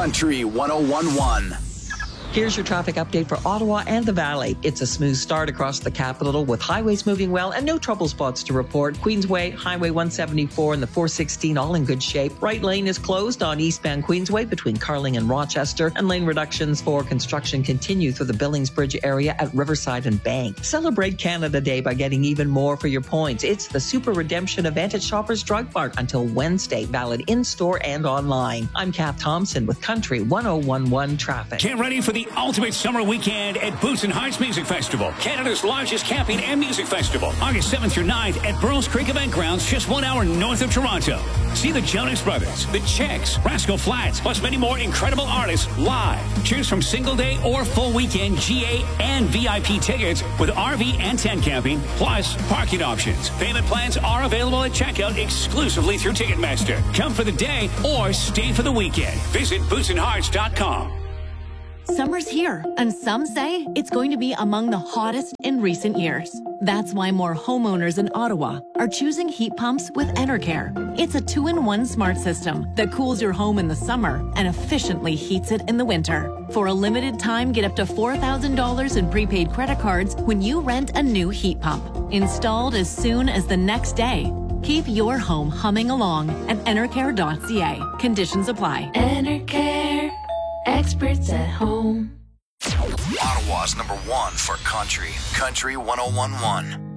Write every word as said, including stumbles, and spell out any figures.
Country one oh one one. Here's your traffic update for Ottawa and the Valley. It's a smooth start across the capital with highways moving well and no trouble spots to report. Queensway, Highway one seventy-four and the four sixteen all in good shape. Right lane is closed on eastbound Queensway between Carling and Rochester, and lane reductions for construction continue through the Billings Bridge area at Riverside and Bank. Celebrate Canada Day by getting even more for your points. It's the Super Redemption event at Shoppers Drug Mart until Wednesday, valid in-store and online. I'm Kath Thompson with Country one oh one one Traffic. Get ready for the ultimate summer weekend at Boots and Hearts Music Festival, Canada's largest camping and music festival. August seventh through ninth at Burroughs Creek Event Grounds, just one hour north of Toronto. See the Jonas Brothers, the Checks, Rascal Flatts, plus many more incredible artists live. Choose from single day or full weekend G A and V I P tickets with R V and tent camping, plus parking options. Payment plans are available at checkout exclusively through Ticketmaster. Come for the day or stay for the weekend. Visit boots and hearts dot com. Summer's here, and some say it's going to be among the hottest in recent years. That's why more homeowners in Ottawa are choosing heat pumps with Enercare. It's a two-in-one smart system that cools your home in the summer and efficiently heats it in the winter. For a limited time, get up to four thousand dollars in prepaid credit cards when you rent a new heat pump. Installed as soon as the next day. Keep your home humming along at enercare dot c a. Conditions apply. Enercare. Experts at home. Ottawa's number one for country. Country one oh one one.